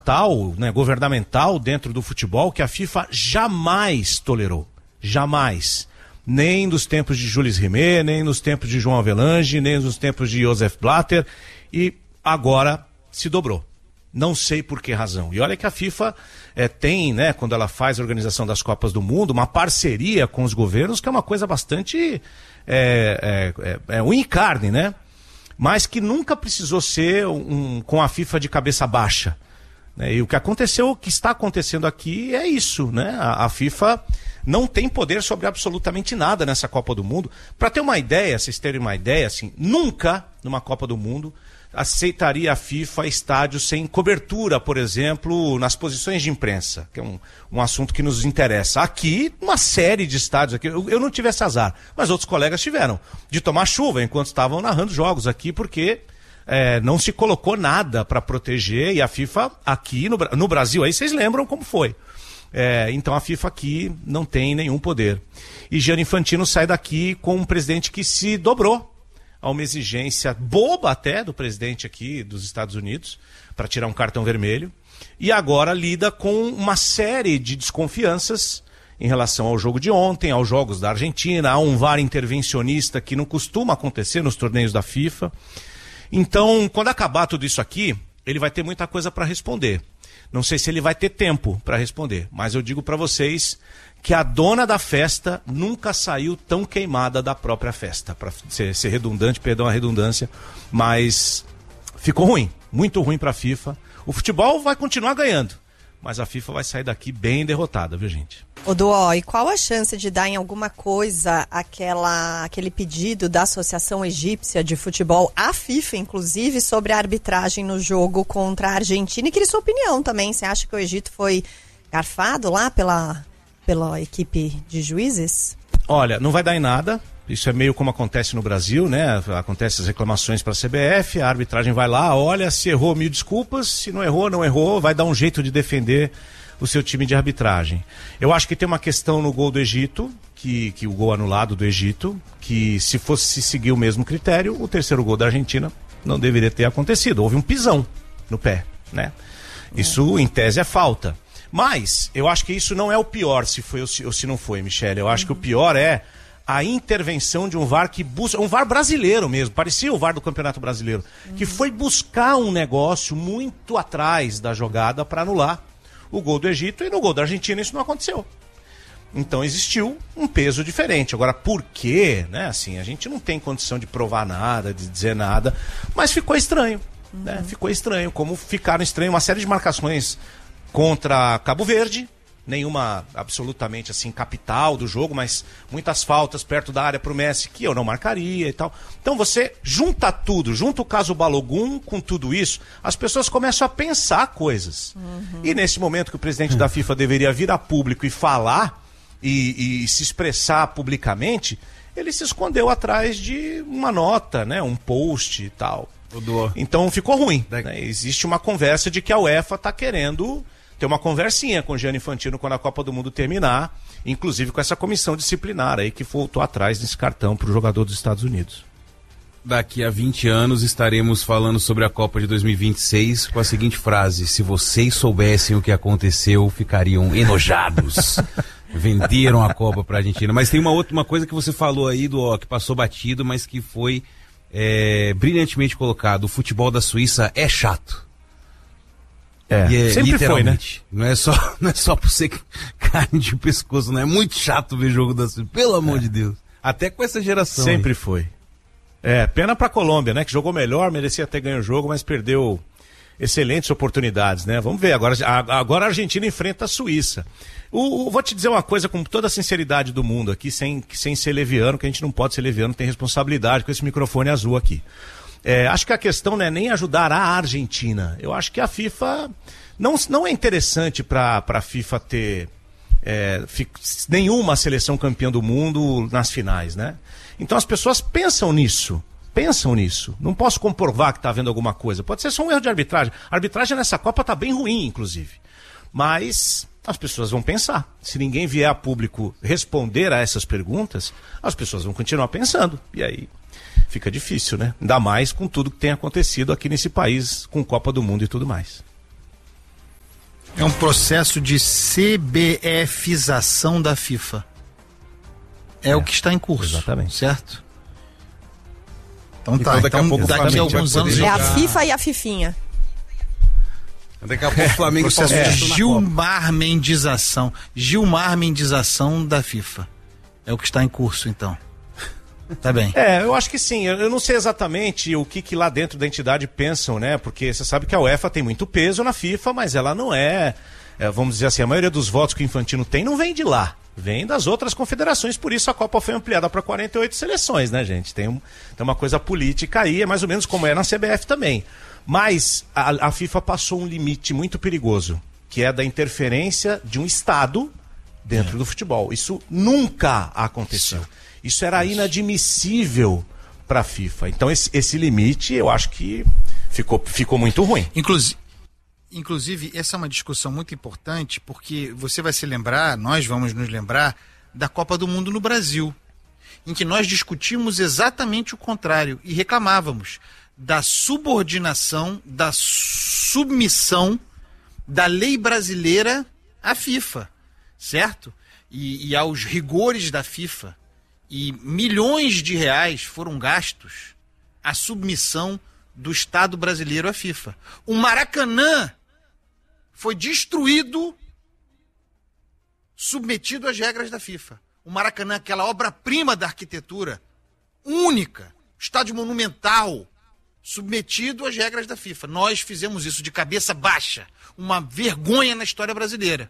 tal, né, governamental dentro do futebol que a FIFA jamais tolerou. Jamais. Nem nos tempos de Jules Rimet, nem nos tempos de João Avelange, nem nos tempos de Josef Blatter, e agora se dobrou. Não sei por que razão. E olha que a FIFA tem, né, quando ela faz a organização das Copas do Mundo, uma parceria com os governos, que é uma coisa bastante unha e carne, né? Mas que nunca precisou ser com a FIFA de cabeça baixa. Né? E o que aconteceu, o que está acontecendo aqui é isso, né? A FIFA não tem poder sobre absolutamente nada nessa Copa do Mundo. Para ter uma ideia, vocês terem uma ideia, assim, nunca numa Copa do Mundo aceitaria a FIFA estádios sem cobertura, por exemplo, nas posições de imprensa, que é um assunto que nos interessa. Aqui, uma série de estádios aqui, eu não tive esse azar, mas outros colegas tiveram, de tomar chuva enquanto estavam narrando jogos aqui, porque não se colocou nada para proteger, e a FIFA aqui no Brasil, aí vocês lembram como foi. Então a FIFA aqui não tem nenhum poder. E Gianni Infantino sai daqui com um presidente que se dobrou a uma exigência boba até do presidente aqui dos Estados Unidos para tirar um cartão vermelho, e agora lida com uma série de desconfianças em relação ao jogo de ontem, aos jogos da Argentina, a um VAR intervencionista que não costuma acontecer nos torneios da FIFA. Então, quando acabar tudo isso aqui, ele vai ter muita coisa para responder. Não sei se ele vai ter tempo para responder, mas eu digo para vocês que a dona da festa nunca saiu tão queimada da própria festa, para ser redundante, perdão a redundância, mas ficou ruim, muito ruim para a FIFA. O futebol vai continuar ganhando, mas a FIFA vai sair daqui bem derrotada, viu, gente? Oduó, e qual a chance de dar em alguma coisa aquele pedido da Associação Egípcia de Futebol, à FIFA, inclusive, sobre a arbitragem no jogo contra a Argentina? E queria sua opinião também. Você acha que o Egito foi garfado lá pela equipe de juízes? Olha, não vai dar em nada. Isso é meio como acontece no Brasil, né? Acontecem as reclamações para a CBF, a arbitragem vai lá, olha, se errou, mil desculpas, se não errou, vai dar um jeito de defender o seu time de arbitragem. Eu acho que tem uma questão no gol do Egito, que o gol anulado do Egito, que se fosse seguir o mesmo critério, o terceiro gol da Argentina não deveria ter acontecido. Houve um pisão no pé, né? Isso, em tese, é falta. Mas eu acho que isso não é o pior, se foi ou se não foi, Michele. Eu acho que o pior é a intervenção de um VAR que busca, um VAR brasileiro mesmo, parecia o VAR do Campeonato Brasileiro, que foi buscar um negócio muito atrás da jogada para anular o gol do Egito, e no gol da Argentina isso não aconteceu. Então existiu um peso diferente. Agora, por quê? Né? Assim, a gente não tem condição de provar nada, de dizer nada, mas ficou estranho. Né? Ficou estranho, como ficaram estranho uma série de marcações contra Cabo Verde, nenhuma absolutamente assim capital do jogo, mas muitas faltas perto da área pro Messi que eu não marcaria e tal. Então você junta tudo, junta o caso Balogun com tudo isso, as pessoas começam a pensar coisas. E nesse momento que o presidente da FIFA deveria vir a público e falar e se expressar publicamente, ele se escondeu atrás de uma nota, né, um post e tal. Então ficou ruim. Né? Existe uma conversa de que a UEFA está querendo ter uma conversinha com o Gianni Infantino quando a Copa do Mundo terminar, inclusive com essa comissão disciplinar aí que voltou atrás desse cartão para o jogador dos Estados Unidos. Daqui a 20 anos estaremos falando sobre a Copa de 2026 com a seguinte frase: se vocês soubessem o que aconteceu, ficariam enojados. Venderam a Copa para a Argentina. Mas tem uma coisa que você falou aí, que passou batido, mas que foi brilhantemente colocado. O futebol da Suíça é chato. Sempre foi, né? Não é só por ser carne de pescoço, não é muito chato ver jogo da Suíça, pelo amor de Deus. Até com essa geração. Sempre aí. Foi. Pena pra Colômbia, né? Que jogou melhor, merecia ter ganho o jogo, mas perdeu excelentes oportunidades, né? Vamos ver, agora a Argentina enfrenta a Suíça. Vou te dizer uma coisa com toda a sinceridade do mundo aqui, sem ser leviano, que a gente não pode ser leviano, tem responsabilidade com esse microfone azul aqui. Acho que a questão não é nem ajudar a Argentina. Eu acho que a FIFA não é interessante para a FIFA ter nenhuma seleção campeã do mundo nas finais, né? Então as pessoas pensam nisso. Não posso comprovar que está havendo alguma coisa. Pode ser só um erro de arbitragem. A arbitragem nessa Copa está bem ruim, inclusive. Mas as pessoas vão pensar. Se ninguém vier a público responder a essas perguntas, as pessoas vão continuar pensando. E aí fica difícil, né? Ainda mais com tudo que tem acontecido aqui nesse país, com Copa do Mundo e tudo mais. É um processo de CBFização da FIFA. É o que está em curso. Exatamente. Certo? Então tá. Então daqui a alguns anos... É a FIFA e a Fifinha. Daqui a pouco o Flamengo e Palmeiras de Gilmar Mendização da FIFA. É o que está em curso, então. Tá bem. Eu acho que sim. Eu não sei exatamente o que lá dentro da entidade pensam, né? Porque você sabe que a UEFA tem muito peso na FIFA, mas ela não vamos dizer assim, a maioria dos votos que o Infantino tem não vem de lá. Vem das outras confederações, por isso a Copa foi ampliada para 48 seleções, né, gente? Tem uma coisa política aí, é mais ou menos como é na CBF também. Mas a FIFA passou um limite muito perigoso, que é da interferência de um Estado dentro do futebol. Isso nunca aconteceu. Isso era inadmissível para a FIFA. Então esse limite, eu acho que ficou muito ruim. Inclusive, essa é uma discussão muito importante, porque você vai se lembrar, nós vamos nos lembrar, da Copa do Mundo no Brasil, em que nós discutimos exatamente o contrário e reclamávamos da subordinação, da submissão da lei brasileira à FIFA, certo? E aos rigores da FIFA. E milhões de reais foram gastos à submissão do Estado brasileiro à FIFA. O Maracanã foi destruído, submetido às regras da FIFA. O Maracanã, aquela obra-prima da arquitetura, única, estádio monumental, submetido às regras da FIFA. Nós fizemos isso de cabeça baixa, uma vergonha na história brasileira.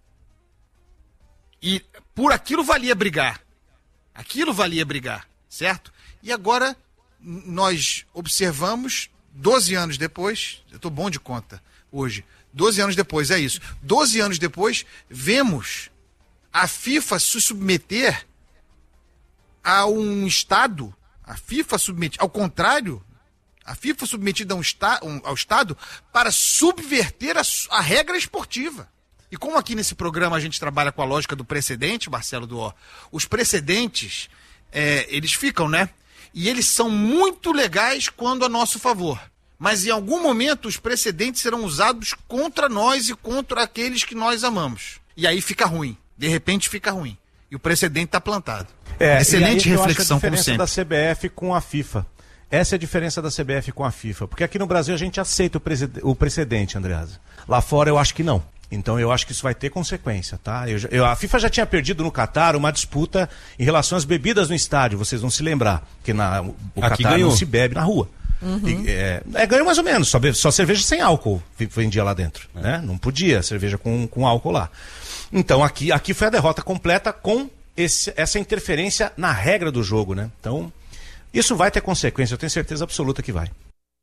E por aquilo valia brigar. Aquilo valia brigar, certo? E agora nós observamos, 12 anos depois, eu estou bom de conta hoje, 12 anos depois, é isso. 12 anos depois, vemos a FIFA se submeter a um Estado, a FIFA submetida, ao contrário, a FIFA submetida ao Estado para subverter a regra esportiva. E como aqui nesse programa a gente trabalha com a lógica do precedente, Marcelo Duó, os precedentes, eles ficam, né? E eles são muito legais quando a nosso favor. Mas em algum momento os precedentes serão usados contra nós e contra aqueles que nós amamos. E aí fica ruim. De repente fica ruim. E o precedente está plantado. Excelente reflexão, como sempre. Essa é a diferença da CBF com a FIFA. Essa é a diferença da CBF com a FIFA. Porque aqui no Brasil a gente aceita o precedente, Andreasa. Lá fora eu acho que não. Então eu acho que isso vai ter consequência, tá? A FIFA já tinha perdido no Catar uma disputa em relação às bebidas no estádio, vocês vão se lembrar. Porque o Catar não se bebe na rua. Uhum. Ganhou mais ou menos, só cerveja sem álcool vendia lá dentro, né? Não podia cerveja com álcool lá. Então aqui foi a derrota completa com essa interferência na regra do jogo, né? Então isso vai ter consequência, eu tenho certeza absoluta que vai.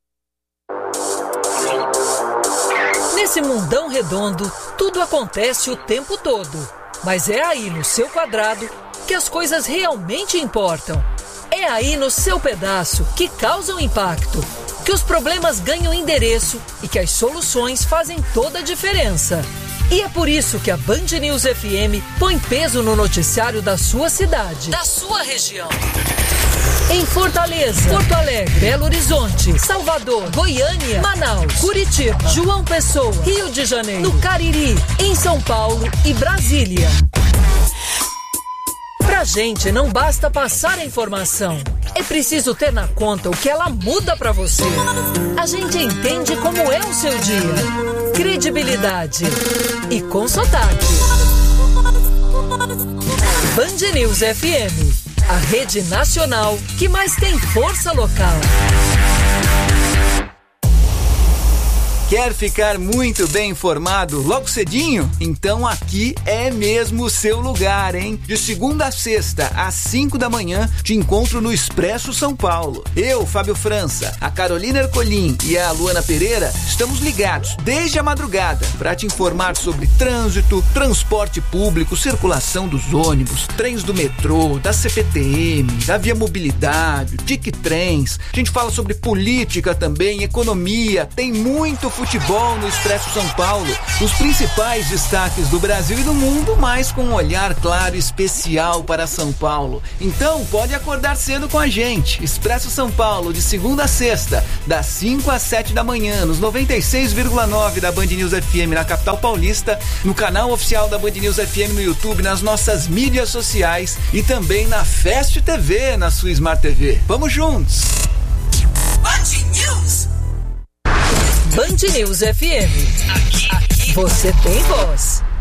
Nesse mundão redondo, tudo acontece o tempo todo. Mas é aí no seu quadrado que as coisas realmente importam. É aí no seu pedaço que causam impacto, que os problemas ganham endereço e que as soluções fazem toda a diferença. E é por isso que a Band News FM põe peso no noticiário da sua cidade, da sua região. Em Fortaleza, Porto Alegre, Belo Horizonte, Salvador, Goiânia, Manaus, Curitiba, João Pessoa, Rio de Janeiro, no Cariri, em São Paulo e Brasília. Pra gente não basta passar a informação, é preciso ter na conta o que ela muda pra você. A gente entende como é o seu dia. Credibilidade e com sotaque. Band News FM, a rede nacional que mais tem força local. Quer ficar muito bem informado logo cedinho? Então aqui é mesmo o seu lugar, hein? De segunda a sexta, às 5 da manhã, te encontro no Expresso São Paulo. Eu, Fábio França, a Carolina Ercolim e a Luana Pereira estamos ligados desde a madrugada para te informar sobre trânsito, transporte público, circulação dos ônibus, trens do metrô, da CPTM, da Via Mobilidade, Tic Trens. A gente fala sobre política também, economia, tem muito futebol futebol no Expresso São Paulo. Os principais destaques do Brasil e do mundo, mas com um olhar claro e especial para São Paulo. Então, pode acordar cedo com a gente. Expresso São Paulo, de segunda a sexta, das 5 às 7 da manhã, nos 96,9 da Band News FM na capital paulista, no canal oficial da Band News FM no YouTube, nas nossas mídias sociais e também na Fast TV, na sua Smart TV. Vamos juntos! Band News! Band News FM. Aqui você tem voz.